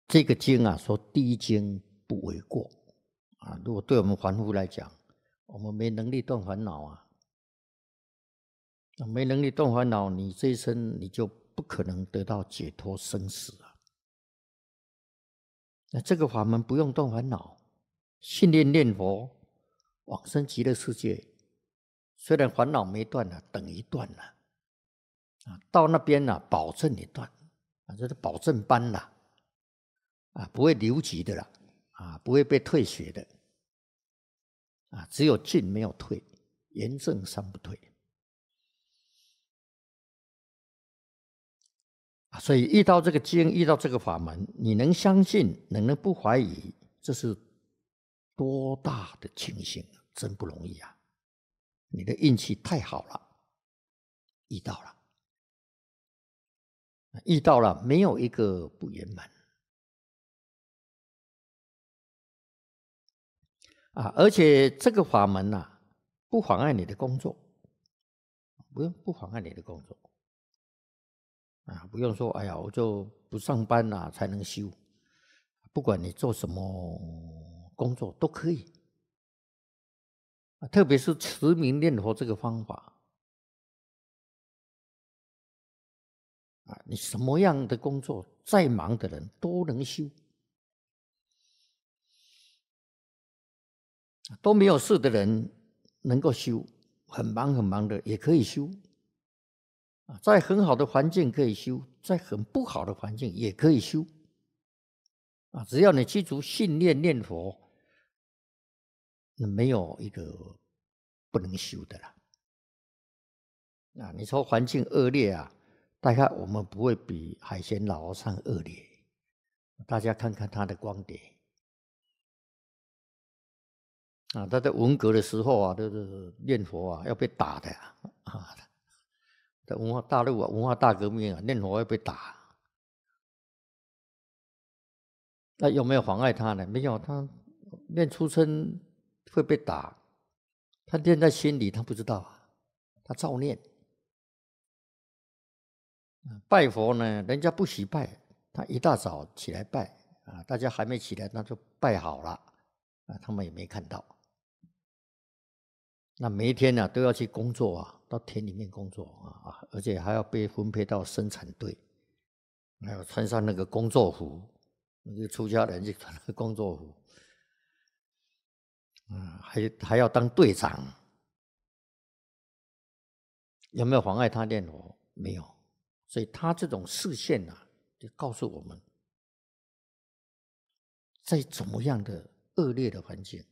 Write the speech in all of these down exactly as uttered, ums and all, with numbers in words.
这个经啊，说低经不为过啊。如果对我们凡夫来讲，我们没能力断烦恼啊，没能力断烦恼，你这一生你就不可能得到解脱生死啊。那这个法门不用断烦恼，信念念佛，往生极乐世界，虽然烦恼没断了，等于断了啊。到那边啊，保证你断啊，这是保证班啦啊，不会留级的啦啊，不会被退学的啊，只有进没有退，严正三不退啊。所以遇到这个经，遇到这个法门，你能相信，能能不怀疑，这是多大的庆幸啊！真不容易啊！你的运气太好了，遇到了，遇到了，没有一个不圆满啊！而且这个法门呐、啊，不妨碍你的工作，不用不妨碍你的工作啊！不用说，哎呀，我就不上班啦、啊、才能修，不管你做什么工作都可以。特别是持名念佛这个方法啊，你什么样的工作，再忙的人都能修，都没有事的人能够修，很忙很忙的也可以修啊，在很好的环境可以修，在很不好的环境也可以修啊，只要你记住信念念佛，那没有一个不能修的啦。啊，你说环境恶劣啊，大概我们不会比海鲜老和尚恶劣。大家看看他的光碟啊，他在文革的时候啊，都是念佛啊，要被打的啊。啊在文化大陆啊，文化大革命啊，念佛要被打。那有没有妨碍他呢？没有，他念出生会被打，他念在心里，他不知道啊，他照念。拜佛呢，人家不许拜，他一大早起来拜啊，大家还没起来，那就拜好了啊，他们也没看到。那每一天呢、啊、都要去工作啊，到田里面工作啊，而且还要被分配到生产队，还要穿上那个工作服，那个出家人就穿那个工作服，啊，还还要当队长，有没有妨碍他念佛？没有，所以他这种视线啊，就告诉我们，在怎么样的恶劣的环境，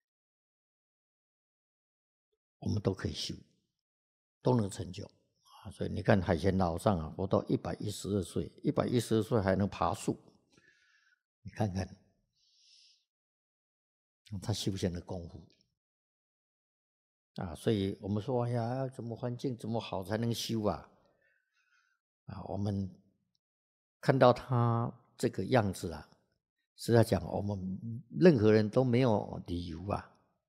我们都可以修，都能成就啊！所以你看海贤老和尚啊，活到一百一十二岁，一百一十二岁还能爬树，你看看他修行的功夫啊！所以我们说，哎呀，怎么环境怎么好才能修啊？啊，我们看到他这个样子啊，实在讲，我们任何人都没有理由啊，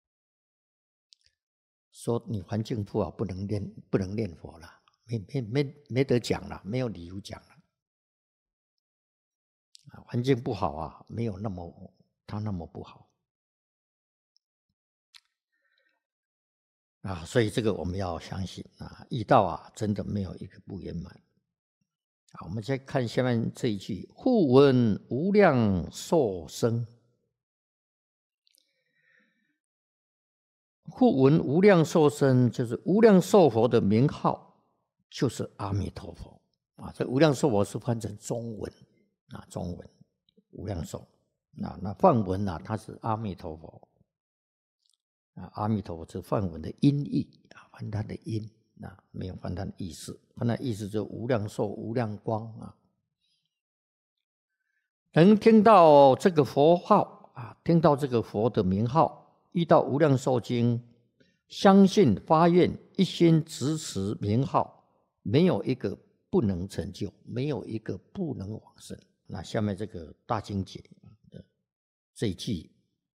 说你环境不好不能念不能念佛了，没没没没得讲了，没有理由讲了。啊，环境不好啊，没有那么他那么不好啊，所以这个我们要相信啊，遇到啊，真的没有一个不圆满啊。我们再看下面这一句：复闻无量寿生。复闻无量寿生，就是无量寿佛的名号，就是阿弥陀佛啊。这无量寿佛是翻成中文啊，中文无量寿啊，那梵文啊，它是阿弥陀佛啊。阿弥陀佛是梵文的音译啊，翻它的音啊，没有翻它的意思。翻它的意思就是无量寿、无量光啊。能听到这个佛号啊，听到这个佛的名号。遇到无量寿经，相信发愿，一心执持名号，没有一个不能成就，没有一个不能往生。那下面这个大经解的这一句，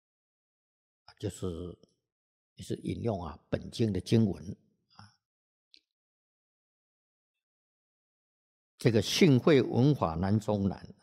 就是也是引用啊本经的经文啊。这个信会闻法难中难